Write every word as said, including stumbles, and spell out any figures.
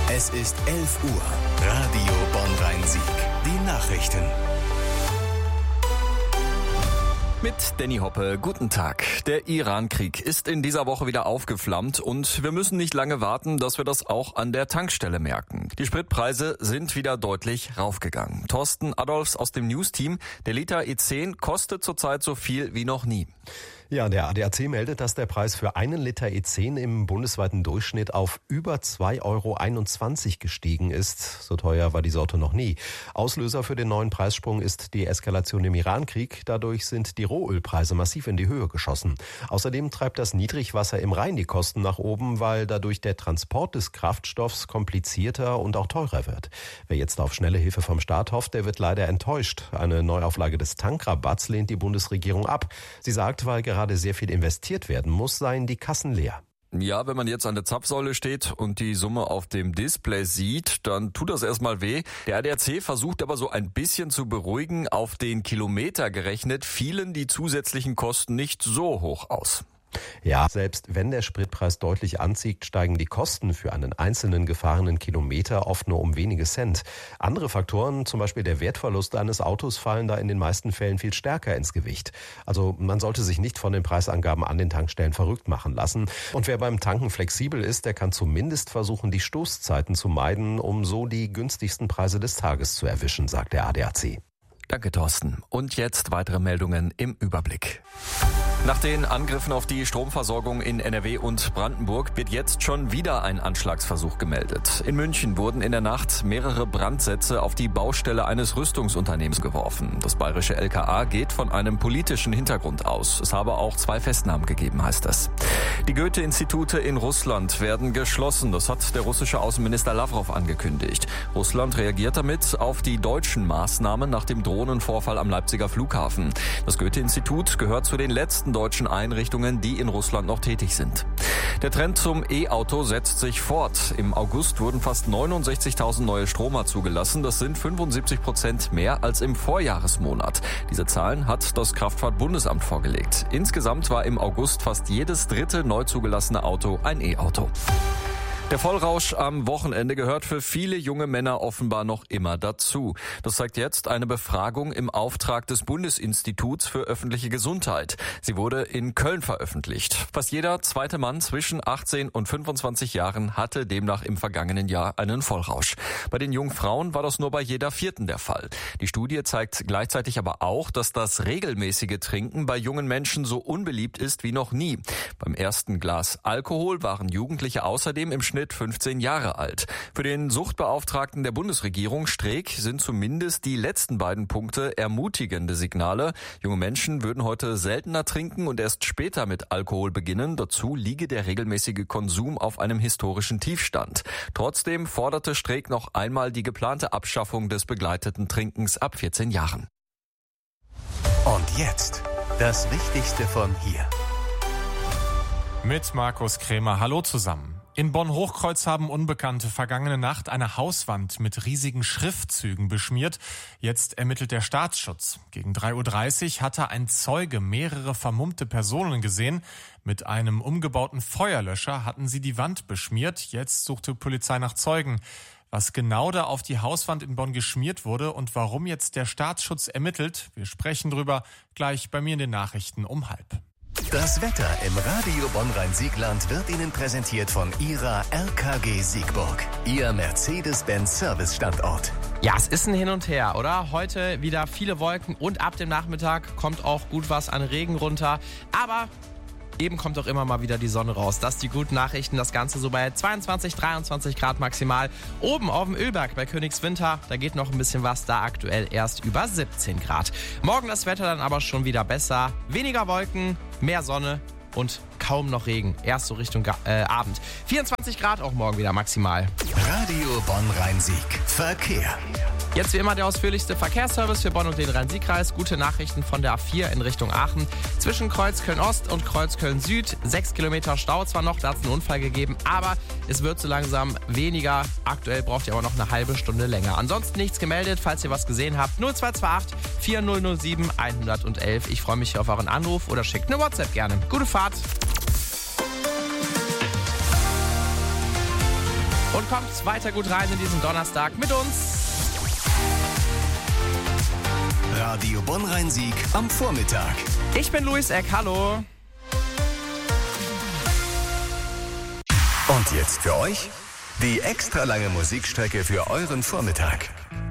Es ist elf Uhr. Radio Bonn-Rhein-Sieg. Die Nachrichten. Mit Danny Hoppe, guten Tag. Der Iran-Krieg ist in dieser Woche wieder aufgeflammt und wir müssen nicht lange warten, dass wir das auch an der Tankstelle merken. Die Spritpreise sind wieder deutlich raufgegangen. Thorsten Adolfs aus dem News-Team, der Liter E zehn kostet zurzeit so viel wie noch nie. Ja, der A D A C meldet, dass der Preis für einen Liter E zehn im bundesweiten Durchschnitt auf über zwei Euro einundzwanzig gestiegen ist. So teuer war die Sorte noch nie. Auslöser für den neuen Preissprung ist die Eskalation im Iran-Krieg. Dadurch sind die Rohölpreise massiv in die Höhe geschossen. Außerdem treibt das Niedrigwasser im Rhein die Kosten nach oben, weil dadurch der Transport des Kraftstoffs komplizierter und auch teurer wird. Wer jetzt auf schnelle Hilfe vom Staat hofft, der wird leider enttäuscht. Eine Neuauflage des Tankrabatts lehnt die Bundesregierung ab. Sie sagt, weil gerade gerade sehr viel investiert werden muss, seien die Kassen leer. Ja, wenn man jetzt an der Zapfsäule steht und die Summe auf dem Display sieht, dann tut das erstmal weh. Der A D A C versucht aber so ein bisschen zu beruhigen. Auf den Kilometer gerechnet fielen die zusätzlichen Kosten nicht so hoch aus. Ja, selbst wenn der Spritpreis deutlich anzieht, steigen die Kosten für einen einzelnen gefahrenen Kilometer oft nur um wenige Cent. Andere Faktoren, zum Beispiel der Wertverlust eines Autos, fallen da in den meisten Fällen viel stärker ins Gewicht. Also man sollte sich nicht von den Preisangaben an den Tankstellen verrückt machen lassen. Und wer beim Tanken flexibel ist, der kann zumindest versuchen, die Stoßzeiten zu meiden, um so die günstigsten Preise des Tages zu erwischen, sagt der A D A C. Danke, Thorsten. Und jetzt weitere Meldungen im Überblick. Nach den Angriffen auf die Stromversorgung in N R W und Brandenburg wird jetzt schon wieder ein Anschlagsversuch gemeldet. In München wurden in der Nacht mehrere Brandsätze auf die Baustelle eines Rüstungsunternehmens geworfen. Das bayerische L K A geht von einem politischen Hintergrund aus. Es habe auch zwei Festnahmen gegeben, heißt es. Die Goethe-Institute in Russland werden geschlossen. Das hat der russische Außenminister Lavrov angekündigt. Russland reagiert damit auf die deutschen Maßnahmen nach dem Drohnenvorfall am Leipziger Flughafen. Das Goethe-Institut gehört zu den letzten deutschen Einrichtungen, die in Russland noch tätig sind. Der Trend zum E-Auto setzt sich fort. Im August wurden fast neunundsechzigtausend neue Stromer zugelassen. Das sind fünfundsiebzig Prozent mehr als im Vorjahresmonat. Diese Zahlen hat das Kraftfahrtbundesamt vorgelegt. Insgesamt war im August fast jedes dritte neu zugelassene Auto ein E-Auto. Der Vollrausch am Wochenende gehört für viele junge Männer offenbar noch immer dazu. Das zeigt jetzt eine Befragung im Auftrag des Bundesinstituts für öffentliche Gesundheit. Sie wurde in Köln veröffentlicht. Fast jeder zweite Mann zwischen achtzehn und fünfundzwanzig Jahren hatte demnach im vergangenen Jahr einen Vollrausch. Bei den jungen Frauen war das nur bei jeder vierten der Fall. Die Studie zeigt gleichzeitig aber auch, dass das regelmäßige Trinken bei jungen Menschen so unbeliebt ist wie noch nie. Beim ersten Glas Alkohol waren Jugendliche außerdem im Schnitt fünfzehn Jahre alt. Für den Suchtbeauftragten der Bundesregierung Streeck sind zumindest die letzten beiden Punkte ermutigende Signale. Junge Menschen würden heute seltener trinken und erst später mit Alkohol beginnen. Dazu liege der regelmäßige Konsum auf einem historischen Tiefstand. Trotzdem forderte Streeck noch einmal die geplante Abschaffung des begleiteten Trinkens ab vierzehn Jahren. Und jetzt das Wichtigste von hier. Mit Markus Krämer. Hallo zusammen. In Bonn-Hochkreuz haben Unbekannte vergangene Nacht eine Hauswand mit riesigen Schriftzügen beschmiert. Jetzt ermittelt der Staatsschutz. Gegen drei Uhr dreißig hatte ein Zeuge mehrere vermummte Personen gesehen. Mit einem umgebauten Feuerlöscher hatten sie die Wand beschmiert. Jetzt sucht die Polizei nach Zeugen. Was genau da auf die Hauswand in Bonn geschmiert wurde und warum jetzt der Staatsschutz ermittelt, wir sprechen drüber gleich bei mir in den Nachrichten um halb. Das Wetter im Radio Bonn-Rhein-Siegland wird Ihnen präsentiert von Ihrer R K G Siegburg, Ihr Mercedes-Benz-Service-Standort. Ja, es ist ein Hin und Her, oder? Heute wieder viele Wolken und ab dem Nachmittag kommt auch gut was an Regen runter. Aber eben kommt auch immer mal wieder die Sonne raus. Das sind die guten Nachrichten. Das Ganze so bei zweiundzwanzig, dreiundzwanzig Grad maximal. Oben auf dem Ölberg bei Königswinter, da geht noch ein bisschen was. Da aktuell erst über siebzehn Grad. Morgen das Wetter dann aber schon wieder besser. Weniger Wolken, mehr Sonne und kaum noch Regen. Erst so Richtung äh, Abend. vierundzwanzig Grad auch morgen wieder maximal. Radio Bonn-Rhein-Sieg. Verkehr. Jetzt wie immer der ausführlichste Verkehrsservice für Bonn und den Rhein-Sieg-Kreis. Gute Nachrichten von der A vier in Richtung Aachen. Zwischen Kreuzköln-Ost und Kreuzköln-Süd. Sechs Kilometer Stau zwar noch, da hat es einen Unfall gegeben, aber es wird so langsam weniger. Aktuell braucht ihr aber noch eine halbe Stunde länger. Ansonsten nichts gemeldet, falls ihr was gesehen habt. null zwei zwei acht, vier null null sieben, eins null eins. Ich freue mich auf euren Anruf oder schickt eine WhatsApp gerne. Gute Fahrt! und kommt weiter gut rein in diesen Donnerstag mit uns. Radio Bonn-Rhein-Sieg am Vormittag. Ich bin Luis Eck, hallo. Und jetzt für euch die extra lange Musikstrecke für euren Vormittag.